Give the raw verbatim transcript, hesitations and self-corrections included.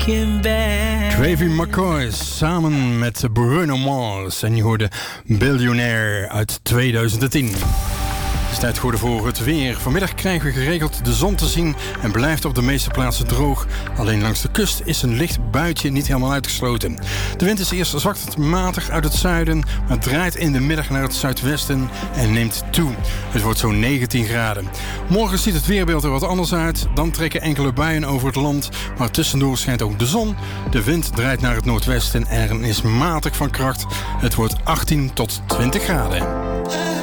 looking back. Travie McCoy samen met Bruno Mars. En je hoorde Billionaire uit tweeduizend tien. Het is tijd geworden voor het weer. Vanmiddag krijgen we geregeld de zon te zien en blijft op de meeste plaatsen droog. Alleen langs de kust is een licht buitje niet helemaal uitgesloten. De wind is eerst zwak tot matig uit het zuiden, maar draait in de middag naar het zuidwesten en neemt toe. Het wordt zo'n negentien graden. Morgen ziet het weerbeeld er wat anders uit. Dan trekken enkele buien over het land, maar tussendoor schijnt ook de zon. De wind draait naar het noordwesten en is matig van kracht. Het wordt achttien tot twintig graden.